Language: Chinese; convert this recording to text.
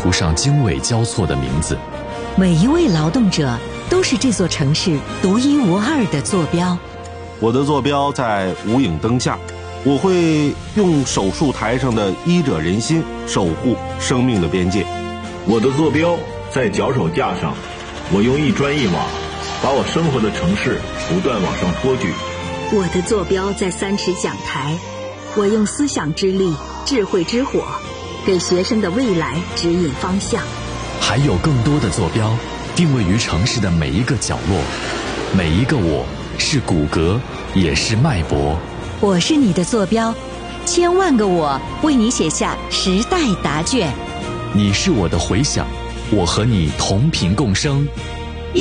涂上经纬交错的名字。 每一位劳动者都是这座城市独一无二的坐标。 我的坐标在无影灯下，我会用手术台上的医者仁心守护生命的边界。 我的坐标在脚手架上，我用一砖一瓦把我生活的城市不断往上托举。 我的坐标在3尺讲台，我用思想之力、智慧之火给学生的未来指引方向。 还有更多的坐标定位于城市的每一个角落，每一个我是骨骼，也是脉搏。 我是你的坐标，千万个我为你写下时代答卷。 你是我的回响，我和你同频共生，